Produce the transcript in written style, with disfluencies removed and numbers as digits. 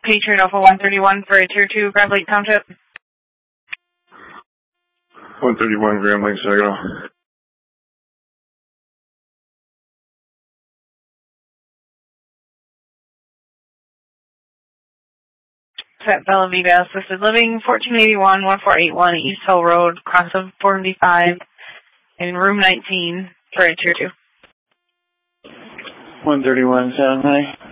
Patriot Alpha 131 for a Tier 2, Grand Lake Township. 131 Grand Lake, Saginaw. At Bella Vita Assisted Living, 1481, 1481 East Hill Road, cross of 475, in room 19 for a Tier 2. 131, sound high.